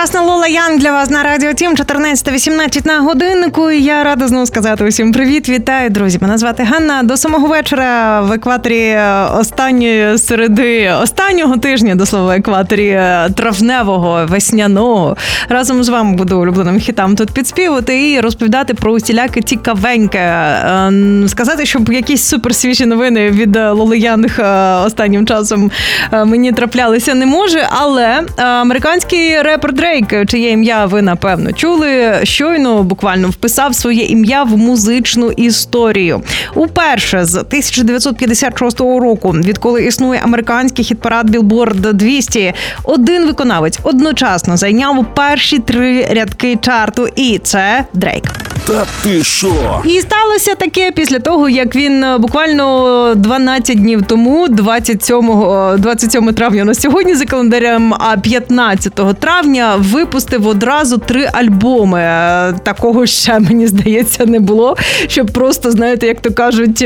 Прекрасна Лола Янг для вас на Радіо Тім, 14:18 на годиннику. І я рада знову сказати усім привіт, вітаю, друзі. Мене звати Ганна. До самого вечора в екваторі останньої середи, останнього тижня, до слова, екваторі травневого, весняного. Разом з вами буду улюбленим хітам тут підспівати і розповідати про усіляке цікавеньке. Сказати, щоб якісь суперсвіжі новини від Лоли Янг останнім часом мені траплялися не може, але американський репер Дрейк, чиє ім'я ви, напевно, чули, щойно буквально вписав своє ім'я в музичну історію. Уперше з 1956 року, відколи існує американський хіт-парад Billboard 200, один виконавець одночасно зайняв перші 3 рядки чарту, і це Дрейк. Та ти шо? І сталося таке після того, як він буквально 12 днів тому, 27 травня на сьогодні за календарем, а 15 травня випустив одразу 3 альбоми. Такого ще, мені здається, не було, щоб просто, знаєте, як то кажуть,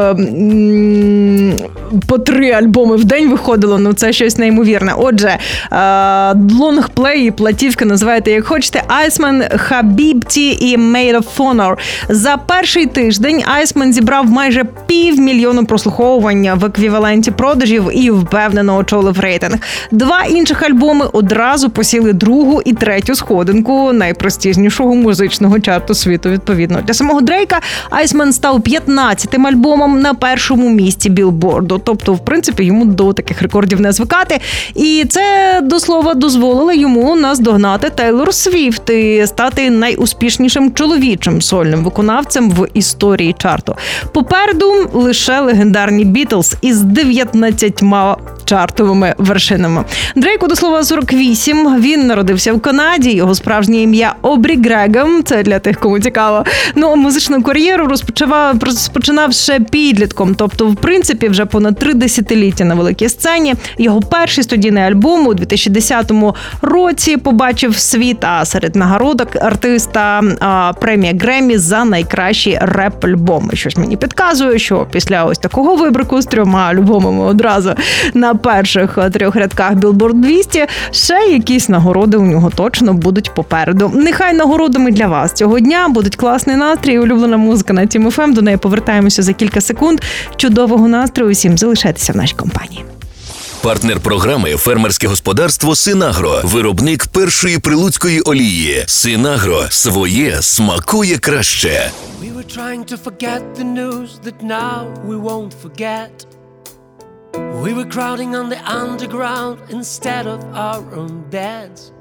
по 3 альбоми в день виходило, ну це щось неймовірне. Отже, лонгплей, платівки, називайте як хочете, Iceman, Habibti і Made of Honor. За перший тиждень Iceman зібрав майже 500 000 прослуховувань в еквіваленті продажів і впевнено очолив рейтинг. 2 інших альбоми одразу посіли 2-гу і 3-ю сходинку найпрестижнішого музичного чарту світу, відповідно. Для самого Дрейка Iceman став 15-тим альбомом на першому місці Білборду. Тобто, в принципі, йому до таких рекордів не звикати. І це, до слова, дозволило йому наздогнати Тейлор Свіфт і стати найуспішнішим чоловічим сольним виконавцем в історії чарту. Попереду лише легендарні Бітлз із 19 чартовими вершинами. Дрейку, до слова, 48. Він народився в Канаді. Його справжнє ім'я Обрі Грегом. Це для тих, кому цікаво. Ну, музичну кар'єру розпочинав ще підлітком. Тобто, в принципі, вже понад 3 десятиліття на великій сцені. Його перший студійний альбом у 2010 році побачив світ, а серед нагородок артиста премія Греммі за найкращий реп-альбом. Щось мені підказує, що після ось такого вибрику з 3 альбомами одразу на перших 3 рядках Billboard 200 ще якісь нагороди у нього точно будуть попереду. Нехай нагородами для вас цього дня будуть класний настрій, улюблена музика на Тім ФМ. До неї повертаємося за кілька секунд. Чудового настрою усім, залишайтеся в нашій компанії. Партнер програми «Фермерське господарство Синагро». Виробник першої прилуцької олії. Синагро. Своє смакує краще. We were trying to forget the news that now we won't forget. We were crowding on the underground instead of our own beds.